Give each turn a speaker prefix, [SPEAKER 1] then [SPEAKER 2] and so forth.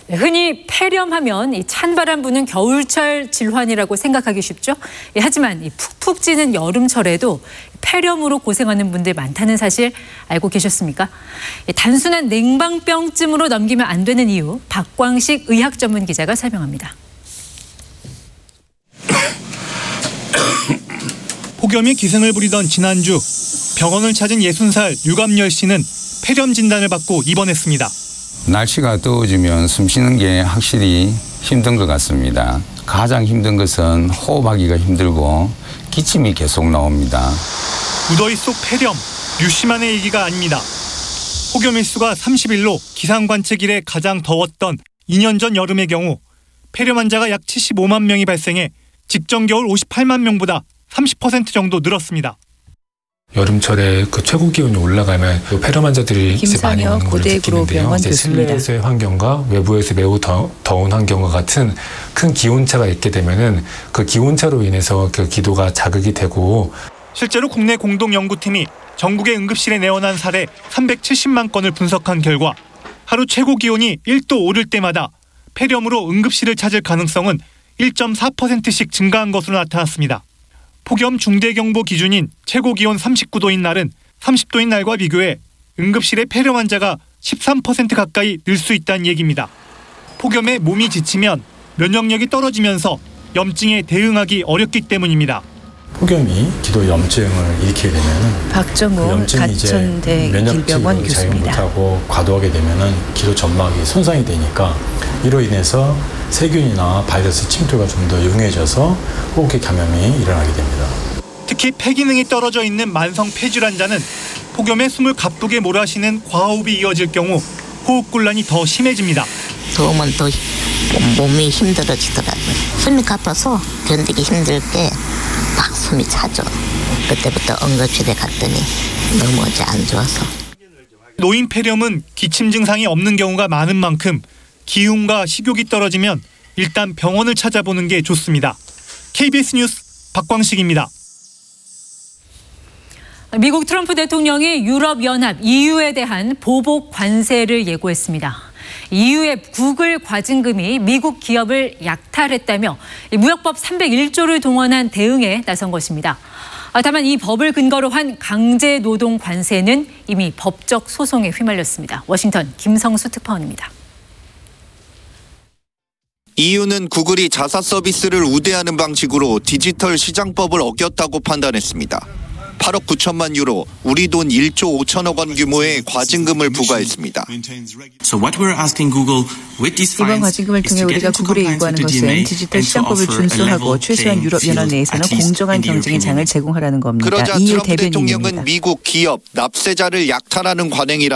[SPEAKER 1] 흔히 폐렴하면 이 찬바람 부는 겨울철 질환이라고 생각하기 쉽죠. 하지만 이 푹푹 찌는 여름철에도 폐렴으로 고생하는 분들 많다는 사실 알고 계셨습니까? 단순한 냉방병쯤으로 넘기면 안 되는 이유, 박광식 의학 전문 기자가 설명합니다.
[SPEAKER 2] 폭염이 기승을 부리던 지난주 병원을 찾은 60살 유감열 씨는 폐렴 진단을 받고 입원했습니다.
[SPEAKER 3] 날씨가 더워지면 숨 쉬는 게 확실히 힘든 것 같습니다. 가장 힘든 것은 호흡하기가 힘들고 기침이 계속 나옵니다.
[SPEAKER 2] 무더위 속 폐렴, 유심한의 얘기가 아닙니다. 폭염 일수가 30일로 기상관측 이래 가장 더웠던 2년 전 여름의 경우 폐렴 환자가 약 75만 명이 발생해 직전 겨울 58만 명보다 30% 정도 늘었습니다.
[SPEAKER 4] 여름철에 그 최고 기온이 올라가면 폐렴 환자들이 이제 많이 오는 걸 느끼는데요. 이제 실내에서의 환경과 외부에서 매우 더운 환경과 같은 큰 기온차가 있게 되면은 그 기온차로 인해서 그 기도가 자극이 되고
[SPEAKER 2] 실제로 국내 공동연구팀이 전국의 응급실에 내원한 사례 370만 건을 분석한 결과 하루 최고 기온이 1도 오를 때마다 폐렴으로 응급실을 찾을 가능성은 1.4%씩 증가한 것으로 나타났습니다. 폭염 중대경보 기준인 최고 기온 39도인 날은 30도인 날과 비교해 응급실의 폐렴 환자가 13% 가까이 늘 수 있다는 얘기입니다. 폭염에 몸이 지치면 면역력이 떨어지면서 염증에 대응하기 어렵기 때문입니다.
[SPEAKER 5] 폭염이 기도 염증을 일으키게 되면은
[SPEAKER 6] 박정우 가천대 길병원 교수입니다.
[SPEAKER 5] 자용 못하고 과도하게 되면은 기도 점막이 손상이 되니까 이로 인해서 세균이나 바이러스 침투가 좀 더 용이해져서 호흡기 감염이 일어나게 됩니다.
[SPEAKER 2] 특히 폐 기능이 떨어져 있는 만성 폐질 환자는 폭염에 숨을 가쁘게 몰아쉬는 과호흡이 이어질 경우 호흡곤란이 더 심해집니다.
[SPEAKER 7] 더우면 더 몸이 힘들어지더라고요. 숨이 가빠서 견디기 힘들게 막 숨이 차죠. 그때부터 응급실에 갔더니 너무 어제 안 좋아서.
[SPEAKER 2] 노인 폐렴은 기침 증상이 없는 경우가 많은 만큼 기운과 식욕이 떨어지면 일단 병원을 찾아보는 게 좋습니다. KBS 뉴스 박광식입니다.
[SPEAKER 1] 미국 트럼프 대통령이 유럽연합 EU에 대한 보복 관세를 예고했습니다. EU의 구글 과징금이 미국 기업을 약탈했다며 무역법 301조를 동원한 대응에 나선 것입니다. 다만 이 법을 근거로 한 강제 노동 관세는 이미 법적 소송에 휘말렸습니다. 워싱턴 김성수 특파원입니다.
[SPEAKER 8] EU는 구글이 자사 서비스를 우대하는 방식으로 디지털 시장법을 어겼다고 판단했습니다. 8억 9천만 유로, 우리 돈 1조 5천억 원 규모의 과징금을 부과했습니다.
[SPEAKER 6] 이번 과징금을 통해 우리가 구글에 요구하는 것은 디지털 시장법을 준수하고 최소한 유럽연합 내에서는 공정한 경쟁의 장을 제공하라는 겁니다.
[SPEAKER 8] 그러자
[SPEAKER 6] EU
[SPEAKER 8] 트럼프 대통령은
[SPEAKER 6] 대변인입니다.
[SPEAKER 8] 미국 기업, 납세자를 약탈하는 관행이라